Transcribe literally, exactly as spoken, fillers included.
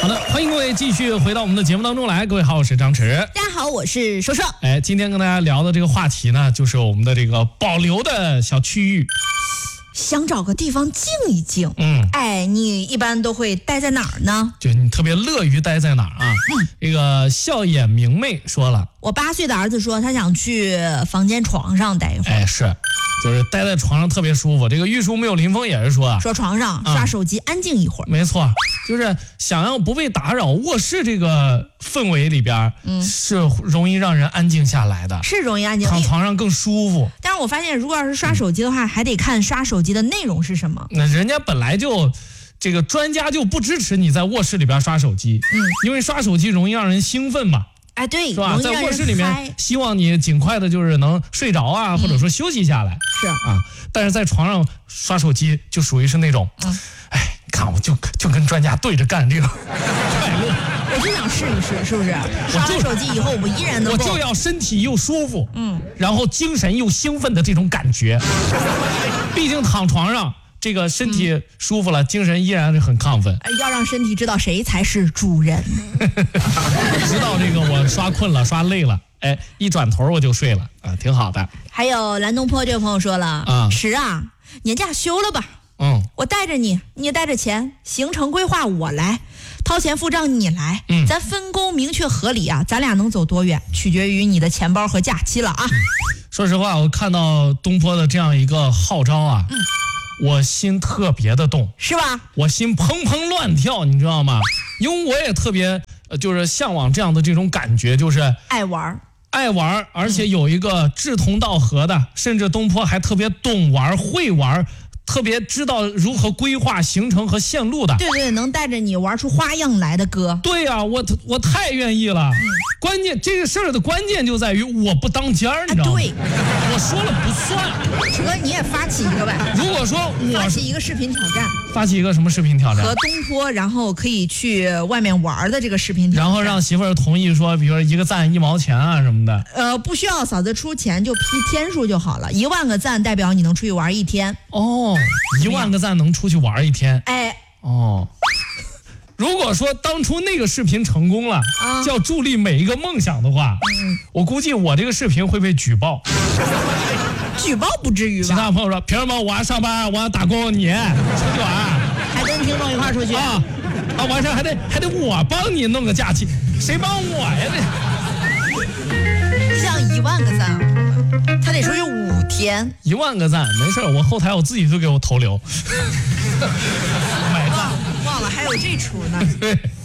的，欢迎各位继续回到我们的节目当中来。各位好，我是张弛。 大家好，我是说说。 哎，今天跟大家聊的这个话题呢，就是我们的这个保留的小区域。 想找个地方静一静， 嗯， 哎，你一般都会待在哪儿呢？ 就你特别乐于待在哪儿啊？嗯，这个笑眼明媚说了， 我八岁的儿子说他想去房间床上待一会儿。 哎，是，就是待在床上特别舒服。这个玉树没有林峰也是说啊， 说床上刷手机安静一会儿。 嗯、没错，就是想要不被打扰，卧室这个氛围里边，嗯，是容易让人安静下来的， 是容易安静， 躺床上更舒服。 但是我发现，如果要是刷手机的话，嗯、还得看刷手机的内容是什么。 那人家本来就，这个专家就不支持你在卧室里边刷手机，嗯，因为刷手机容易让人兴奋嘛。 哎，对， 是吧？在卧室里面，希望你尽快的就是能睡着啊，嗯、或者说休息下来。 是啊，但是在床上刷手机就属于是那种，嗯，哎，你看我就就跟专家对着干这个快乐。 我就想试一试，是不是？刷完手机以后，我依然能够， 我就要身体又舒服，嗯，然后精神又兴奋的这种感觉。毕竟躺床上。这个身体舒服了，嗯、精神依然是很亢奋。 要让身体知道谁才是主人。 知道这个我刷困了，刷累了，哎，一转头我就睡了啊，挺好的。 还有蓝东坡这位朋友说了啊，迟啊，年假休了吧。嗯，我带着你，你也带着钱，行程规划我来，掏钱付账你来，嗯，咱分工明确合理啊，咱俩能走多远，取决于你的钱包和假期了啊。嗯、 说实话，我看到东坡的这样一个号召啊。嗯，我心特别的动， 是吧？ 我心砰砰乱跳，你知道吗？因为我也特别，呃，就是向往这样的这种感觉，就是爱玩， 爱玩，而且有一个志同道合的，嗯、甚至东坡还特别懂玩、会玩，特别知道如何规划行程和线路的。 对对，能带着你玩出花样来的哥。 对呀、啊，我我太愿意了。嗯、关键这个事儿的关键就在于我不当家儿，你知道吗？ 对， 我说了不算。 哥，你也发起一个呗。 如果说我发起一个视频挑战， 发起一个什么视频挑战？ 和东坡，然后可以去外面玩的这个视频挑战。 然后让媳妇儿同意说，比如说一个赞一毛钱啊什么的。 呃，不需要嫂子出钱，就批天数就好了。一万个赞代表你能出去玩一天。 哦，一万个赞能出去玩一天。 哎， 哦。如果说当初那个视频成功了，啊、叫助力每一个梦想的话，嗯、我估计我这个视频会被举报。 举报不至于吧？ 其他朋友说，凭什么我要上班，我要打工，你出去玩， 还跟听众一块出去啊？啊，完事还得还得我帮你弄个假期，谁帮我呀？ 这你想一万个赞，他得出去五天。 一万个赞没事，我后台我自己就给我投流。买赞， 忘了还有这出呢。 对。